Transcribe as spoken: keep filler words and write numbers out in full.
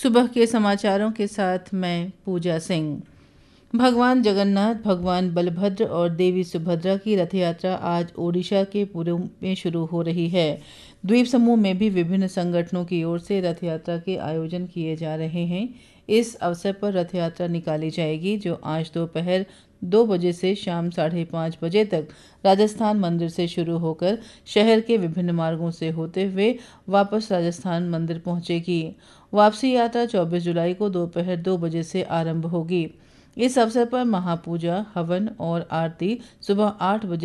सुबह के समाचारों के साथ मैं पूजा सिंह। भगवान जगन्नाथ, भगवान बलभद्र और देवी सुभद्रा की रथ यात्रा आज ओडिशा के पुरी में शुरू हो रही है। द्वीप समूह में भी विभिन्न संगठनों की ओर से रथ यात्रा के आयोजन किए जा रहे हैं। इस अवसर पर रथ यात्रा निकाली जाएगी, जो आज दोपहर दो बजे से शाम साढ़े पाँच बजे तक राजस्थान मंदिर से शुरू होकर शहर के विभिन्न मार्गों से होते हुए वापस राजस्थान मंदिर पहुंचेगी। वापसी यात्रा चौबीस जुलाई को दोपहर दो बजे से आरंभ होगी। इस अवसर पर महापूजा, हवन और आरती सुबह आठ बजे